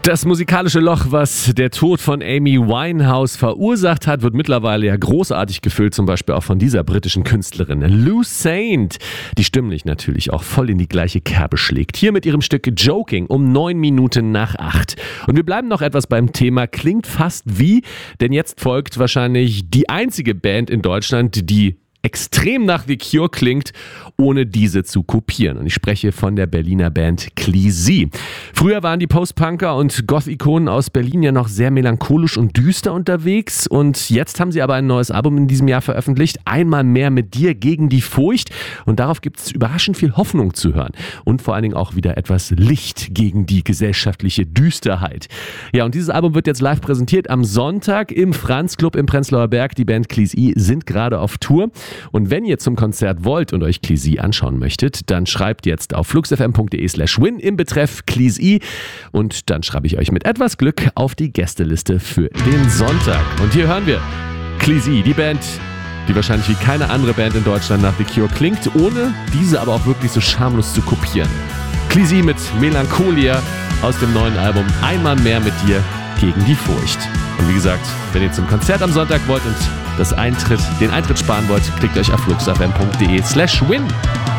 Das musikalische Loch, was der Tod von Amy Winehouse verursacht hat, wird mittlerweile ja großartig gefüllt, zum Beispiel auch von dieser britischen Künstlerin Lou Saint, die stimmlich natürlich auch voll in die gleiche Kerbe schlägt. Hier mit ihrem Stück Joking um 9 Minuten nach 8. Und wir bleiben noch etwas beim Thema, klingt fast wie, denn jetzt folgt wahrscheinlich die einzige Band in Deutschland, die extrem nach The Cure klingt, ohne diese zu kopieren. Und ich spreche von der Berliner Band Cleese. Früher waren die Post-Punker und Goth-Ikonen aus Berlin ja noch sehr melancholisch und düster unterwegs. Und jetzt haben sie aber ein neues Album in diesem Jahr veröffentlicht. Einmal mehr mit dir gegen die Furcht. Und darauf gibt es überraschend viel Hoffnung zu hören. Und vor allen Dingen auch wieder etwas Licht gegen die gesellschaftliche Düsterheit. Ja, und dieses Album wird jetzt live präsentiert am Sonntag im Franz Club im Prenzlauer Berg. Die Band Cleese sind gerade auf Tour. Und wenn ihr zum Konzert wollt und euch Cleese anschauen möchtet, dann schreibt jetzt auf fluxfm.de/win im Betreff Cleese und dann schreibe ich euch mit etwas Glück auf die Gästeliste für den Sonntag. Und hier hören wir Cleese, die Band, die wahrscheinlich wie keine andere Band in Deutschland nach The Cure klingt, ohne diese aber auch wirklich so schamlos zu kopieren. Cleese mit Melancholia aus dem neuen Album Einmal mehr mit dir gegen die Furcht. Und wie gesagt, wenn ihr zum Konzert am Sonntag wollt und den Eintritt sparen wollt, klickt euch auf fluxfm.de/win.